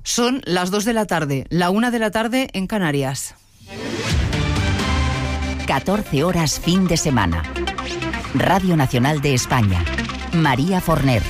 Son las 2 de la tarde, la 1 de la tarde en Canarias. 14 horas fin de semana. Radio Nacional de España. María Forner.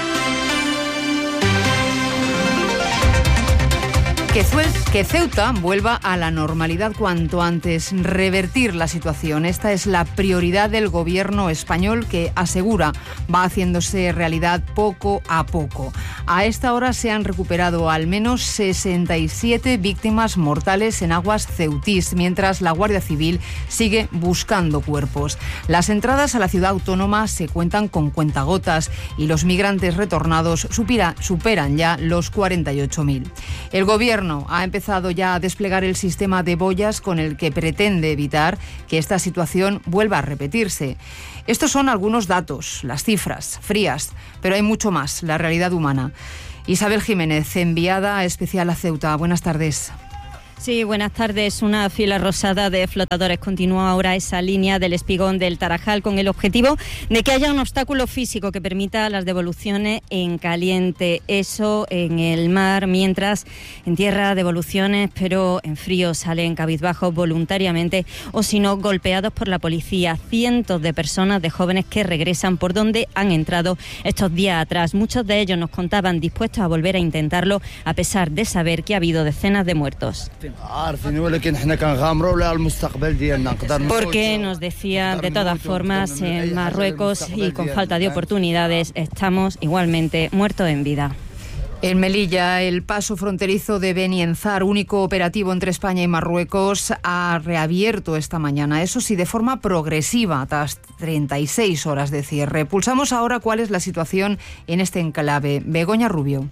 Que Ceuta vuelva a la normalidad cuanto antes, revertir la situación. Esta es la prioridad del gobierno español, que asegura va haciéndose realidad poco a poco. A esta hora se han recuperado al menos 67 víctimas mortales en aguas ceutís, mientras la Guardia Civil sigue buscando cuerpos. Las entradas a la ciudad autónoma se cuentan con cuentagotas y los migrantes retornados superan ya los 48.000. El gobierno ha empezado ya a desplegar el sistema de boyas con el que pretende evitar que esta situación vuelva a repetirse. Estos son algunos datos, las cifras frías, pero hay mucho más, la realidad humana. Isabel Jiménez, enviada especial a Ceuta. Buenas tardes. Sí, buenas tardes. Una fila rosada de flotadores continúa ahora esa línea del espigón del Tarajal con el objetivo de que haya un obstáculo físico que permita las devoluciones en caliente. Eso en el mar, mientras en tierra devoluciones, pero en frío salen cabizbajos voluntariamente o si no golpeados por la policía. Cientos de personas, de jóvenes que regresan por donde han entrado estos días atrás. Muchos de ellos nos contaban dispuestos a volver a intentarlo a pesar de saber que ha habido decenas de muertos. Porque nos decían, de todas formas, en Marruecos y con falta de oportunidades estamos igualmente muertos en vida. En Melilla, el paso fronterizo de Benienzar, único operativo entre España y Marruecos, ha reabierto esta mañana, eso sí, de forma progresiva, tras 36 horas de cierre. Pulsamos ahora cuál es la situación en este enclave. Begoña Rubio.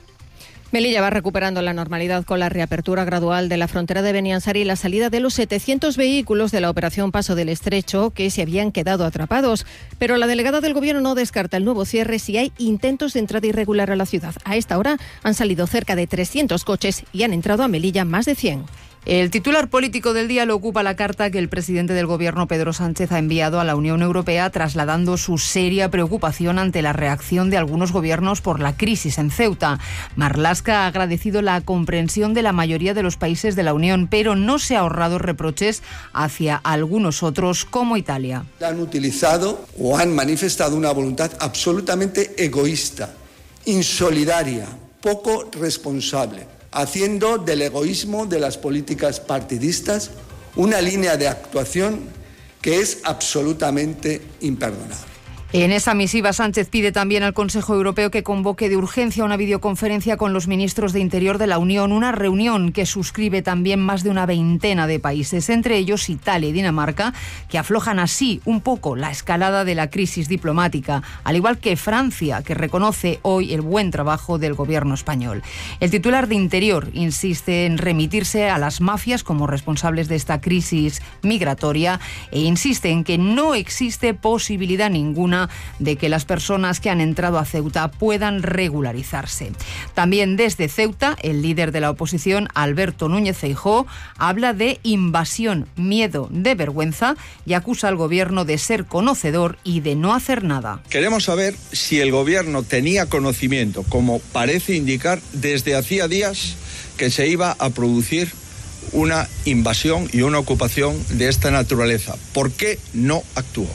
Melilla va recuperando la normalidad con la reapertura gradual de la frontera de Beniansar y la salida de los 700 vehículos de la operación Paso del Estrecho que se habían quedado atrapados. Pero la delegada del Gobierno no descarta el nuevo cierre si hay intentos de entrada irregular a la ciudad. A esta hora han salido cerca de 300 coches y han entrado a Melilla más de 100. El titular político del día lo ocupa la carta que el presidente del Gobierno, Pedro Sánchez, ha enviado a la Unión Europea trasladando su seria preocupación ante la reacción de algunos gobiernos por la crisis en Ceuta. Marlaska ha agradecido la comprensión de la mayoría de los países de la Unión, pero no se ha ahorrado reproches hacia algunos otros, como Italia. Han utilizado o han manifestado una voluntad absolutamente egoísta, insolidaria, poco responsable, haciendo del egoísmo de las políticas partidistas una línea de actuación que es absolutamente imperdonable. En esa misiva, Sánchez pide también al Consejo Europeo que convoque de urgencia una videoconferencia con los ministros de Interior de la Unión, una reunión que suscribe también más de una veintena de países, entre ellos Italia y Dinamarca, que aflojan así un poco la escalada de la crisis diplomática, al igual que Francia, que reconoce hoy el buen trabajo del gobierno español. El titular de Interior insiste en remitirse a las mafias como responsables de esta crisis migratoria e insiste en que no existe posibilidad ninguna de que las personas que han entrado a Ceuta puedan regularizarse. También desde Ceuta, el líder de la oposición, Alberto Núñez Feijóo, habla de invasión, miedo, de vergüenza y acusa al gobierno de ser conocedor y de no hacer nada. Queremos saber si el gobierno tenía conocimiento, como parece indicar desde hacía días, que se iba a producir una invasión y una ocupación de esta naturaleza. ¿Por qué no actuó?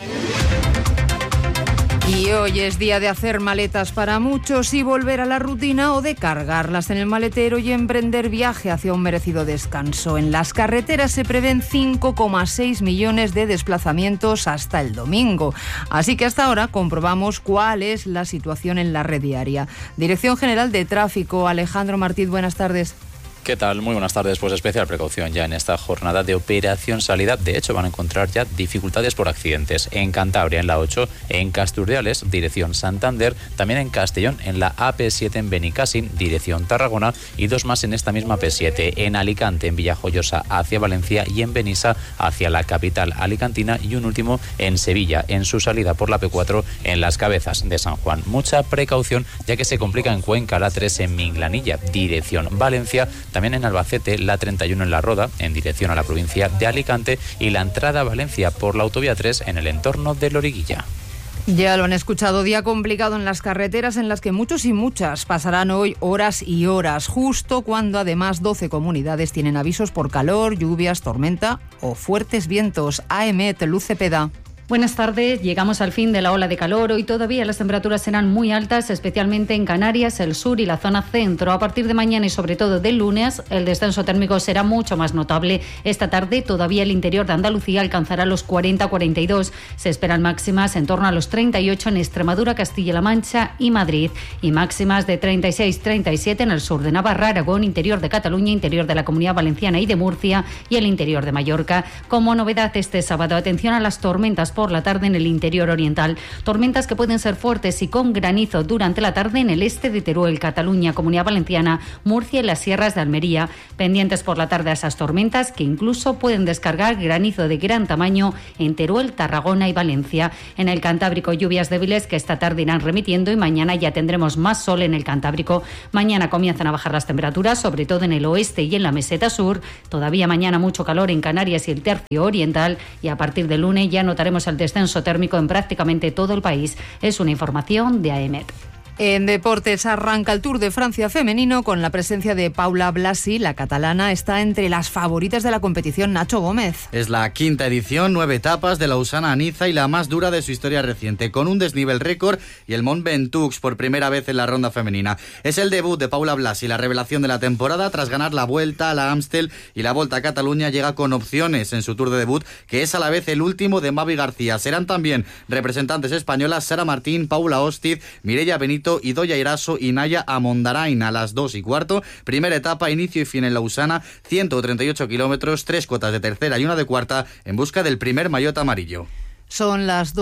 Y hoy es día de hacer maletas para muchos y volver a la rutina o de cargarlas en el maletero y emprender viaje hacia un merecido descanso. En las carreteras se prevén 5,6 millones de desplazamientos hasta el domingo. Así que hasta ahora comprobamos cuál es la situación en la red diaria. Dirección General de Tráfico, Alejandro Martínez, buenas tardes. ¿Qué tal? Muy buenas tardes. Pues especial precaución ya en esta jornada de operación salida. De hecho, van a encontrar ya dificultades por accidentes en Cantabria, en la 8, en Casturdiales, dirección Santander, también en Castellón, en la AP7 en Benicàssim, dirección Tarragona, y dos más en esta misma AP7, en Alicante, en Villajoyosa, hacia Valencia, y en Benissa, hacia la capital alicantina, y un último en Sevilla, en su salida por la P4, en Las Cabezas de San Juan. Mucha precaución, ya que se complica en Cuenca, la 3 en Minglanilla, dirección Valencia, también en Albacete, la 31 en La Roda, en dirección a la provincia de Alicante, y la entrada a Valencia por la autovía 3 en el entorno de Loriguilla. Ya lo han escuchado, día complicado en las carreteras en las que muchos y muchas pasarán hoy horas y horas, justo cuando además 12 comunidades tienen avisos por calor, lluvias, tormenta o fuertes vientos. AEMET, Luz Cepeda. Buenas tardes, llegamos al fin de la ola de calor. Hoy todavía las temperaturas serán muy altas, especialmente en Canarias, el sur y la zona centro. A partir de mañana y sobre todo del lunes, el descenso térmico será mucho más notable. Esta tarde todavía el interior de Andalucía alcanzará los 40-42. Se esperan máximas en torno a los 38 en Extremadura, Castilla-La Mancha y Madrid. Y máximas de 36-37 en el sur de Navarra, Aragón, interior de Cataluña, interior de la Comunidad Valenciana y de Murcia y el interior de Mallorca. Como novedad este sábado, atención a las tormentas por la tarde en el interior oriental. Tormentas que pueden ser fuertes y con granizo durante la tarde en el este de Teruel, Cataluña, Comunidad Valenciana, Murcia y las sierras de Almería. Pendientes por la tarde a esas tormentas que incluso pueden descargar granizo de gran tamaño en Teruel, Tarragona y Valencia. En el Cantábrico, lluvias débiles que esta tarde irán remitiendo y mañana ya tendremos más sol en el Cantábrico. Mañana comienzan a bajar las temperaturas, sobre todo en el oeste y en la meseta sur. Todavía mañana mucho calor en Canarias y el tercio oriental, y a partir del lunes ya notaremos el descenso térmico en prácticamente todo el país. Es una información de AEMET. En deportes arranca el Tour de Francia femenino con la presencia de Paula Blasi. La catalana está entre las favoritas de la competición. Nacho Gómez. Es la quinta edición, 9 etapas de Lausana a Niza y la más dura de su historia reciente, con un desnivel récord y el Mont Ventoux por primera vez en la ronda femenina. Es el debut de Paula Blasi, la revelación de la temporada tras ganar la Vuelta a la Amstel y la Volta a Cataluña. Llega con opciones en su Tour de debut, que es a la vez el último de Mavi García. Serán también representantes españolas Sara Martín, Paula Hostiz, Mireia Benito, Idoia Iraso y Naya Amondarain a las 2:15. Primera etapa, inicio y fin en Lausana, 138 kilómetros, 3 cuotas de tercera y una de cuarta en busca del primer maillot amarillo. Son las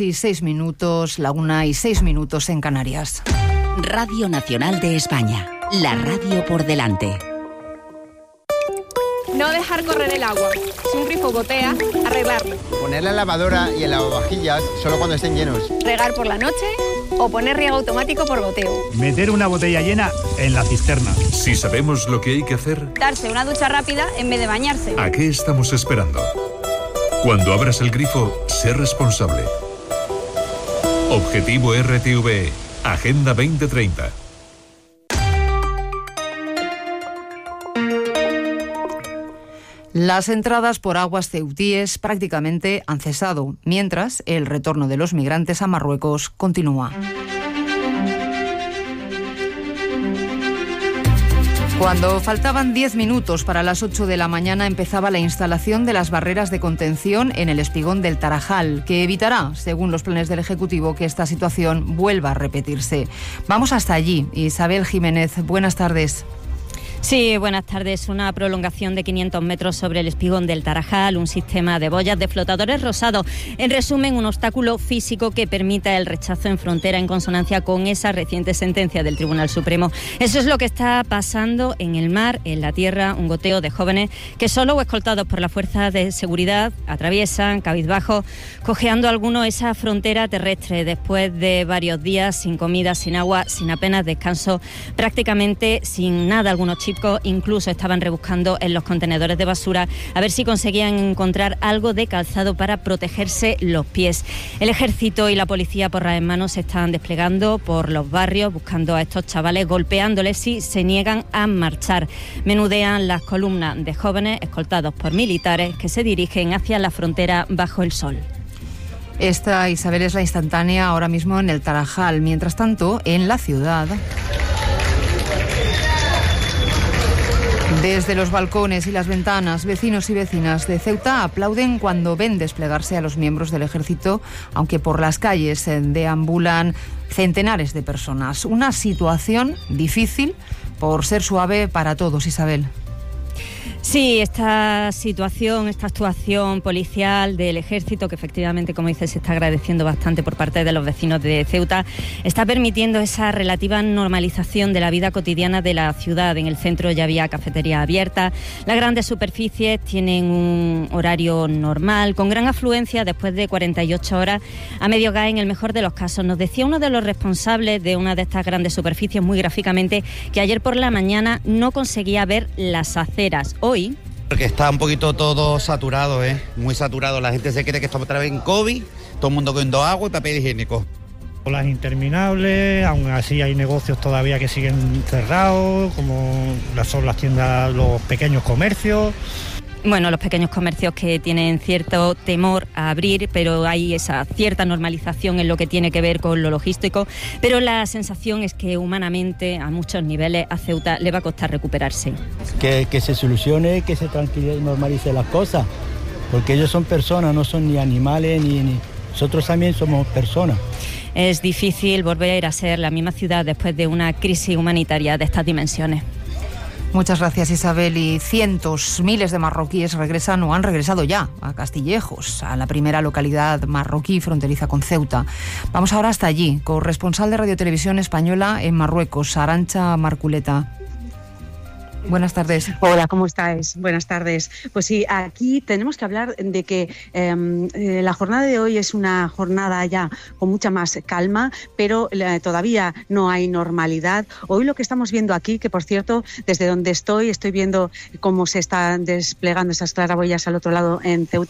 2:06, la 1:06 en Canarias. Radio Nacional de España, la radio por delante. No dejar correr el agua. Si un grifo gotea, arreglarlo. Poner la lavadora y el lavavajillas solo cuando estén llenos. Regar por la noche o poner riego automático por goteo. Meter una botella llena en la cisterna. Si sabemos lo que hay que hacer, darse una ducha rápida en vez de bañarse. ¿A qué estamos esperando? Cuando abras el grifo, sé responsable. Objetivo RTVE, Agenda 2030. Las entradas por aguas ceutíes prácticamente han cesado, mientras el retorno de los migrantes a Marruecos continúa. Cuando faltaban 10 minutos para las 8 de la mañana empezaba la instalación de las barreras de contención en el espigón del Tarajal, que evitará, según los planes del Ejecutivo, que esta situación vuelva a repetirse. Vamos hasta allí. Isabel Jiménez, buenas tardes. Sí, buenas tardes. Una prolongación de 500 metros sobre el espigón del Tarajal, un sistema de boyas de flotadores rosados. En resumen, un obstáculo físico que permita el rechazo en frontera en consonancia con esa reciente sentencia del Tribunal Supremo. Eso es lo que está pasando en el mar, en la tierra, un goteo de jóvenes que solo o escoltados por las fuerzas de seguridad atraviesan, cabizbajo, cojeando algunos esa frontera terrestre después de varios días sin comida, sin agua, sin apenas descanso, prácticamente sin nada. Algunos chicos incluso estaban rebuscando en los contenedores de basura a ver si conseguían encontrar algo de calzado para protegerse los pies. El ejército y la policía porras en mano se están desplegando por los barrios buscando a estos chavales, golpeándoles si se niegan a marchar. Menudean las columnas de jóvenes escoltados por militares que se dirigen hacia la frontera bajo el sol. Esta, Isabel, es la instantánea ahora mismo en el Tarajal. Mientras tanto, en la ciudad, desde los balcones y las ventanas, vecinos y vecinas de Ceuta aplauden cuando ven desplegarse a los miembros del ejército, aunque por las calles deambulan centenares de personas. Una situación difícil por ser suave para todos, Isabel. Sí, esta situación, esta actuación policial del ejército, que efectivamente, como dices, se está agradeciendo bastante por parte de los vecinos de Ceuta, está permitiendo esa relativa normalización de la vida cotidiana de la ciudad. En el centro ya había cafetería abierta, las grandes superficies tienen un horario normal, con gran afluencia después de 48 horas a medio gas en el mejor de los casos. Nos decía uno de los responsables de una de estas grandes superficies muy gráficamente que ayer por la mañana no conseguía ver las aceras. Hoy, porque está un poquito todo saturado, muy saturado. La gente se cree que estamos otra vez en COVID, todo el mundo cogiendo agua y papel higiénico. Las interminables, aún así hay negocios todavía que siguen cerrados, como son las tiendas, los pequeños comercios. Bueno, los pequeños comercios que tienen cierto temor a abrir, pero hay esa cierta normalización en lo que tiene que ver con lo logístico, pero la sensación es que humanamente, a muchos niveles, a Ceuta le va a costar recuperarse. Que se solucione, que se tranquilice y normalice las cosas, porque ellos son personas, no son ni animales, ni nosotros también somos personas. Es difícil volver a ser la misma ciudad después de una crisis humanitaria de estas dimensiones. Muchas gracias, Isabel. Y cientos, miles de marroquíes regresan o han regresado ya a Castillejos, a la primera localidad marroquí fronteriza con Ceuta. Vamos ahora hasta allí, corresponsal de Radio Televisión Española en Marruecos, Arantxa Marculeta. Buenas tardes. Hola, ¿cómo estáis? Buenas tardes. Pues sí, aquí tenemos que hablar de que la jornada de hoy es una jornada ya con mucha más calma, pero todavía no hay normalidad. Hoy lo que estamos viendo aquí, que por cierto, desde donde estoy viendo cómo se están desplegando esas claraboyas al otro lado en Ceuta,